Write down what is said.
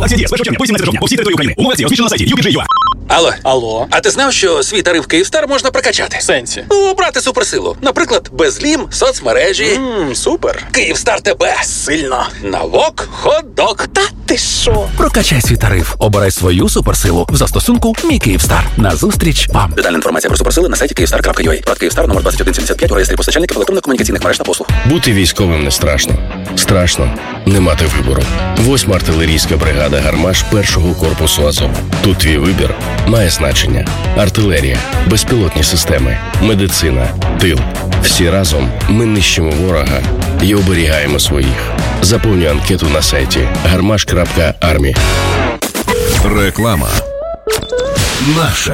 Акція діє з 1 червня по 18 жовтня по всій території України. Умови акції розміщено на сайті UPG.ua. Алло. А ти знав, що свій тариф Київстар можна прокачати? В сенсі? Ну, брати суперсилу. Наприклад, безлім, соцмережі. Супер. Київстар тебе. Сильно. Налог, хот-дог. Та ти що? Прокачай свій тариф. Обирай свою суперсилу в застосунку «Мій Київстар». Назустріч вам. Детальна інформація про суперсили на сайті Kyivstar.ua. Прод Київстар номер 2175 у реєстрі постачальників електронно-комунікаційних мереж та послуг. Бути військовим не страшно. Страшно не мати вибору. 8-ма артилерійська бригада «Гармаш» 1-го корпусу Азов. Тут твій вибір має значення. Артилерія, безпілотні системи, медицина, тил. Всі разом ми нищимо ворога і оберігаємо своїх. Заповнюй анкету на сайті garmash.army. Реклама. Наша